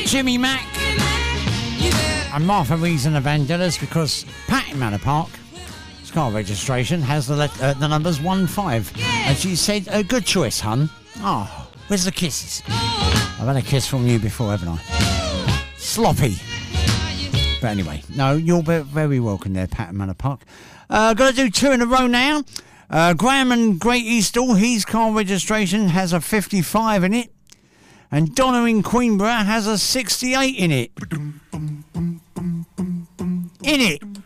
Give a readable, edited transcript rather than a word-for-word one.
Jimmy Mack and Martha Reason of Vandellas, because Pat in Manor Park, his car registration has the numbers 15, and she said, good choice, hun. Oh, where's the kisses? I've had a kiss from you before, haven't I? Sloppy. But anyway, no, you're very welcome there, Pat in Manor Park. Got to do 2 in a row now. Graham and Great Eastall, his car registration has a 55 in it. And Donna in Queenborough has a 68 in it. In it.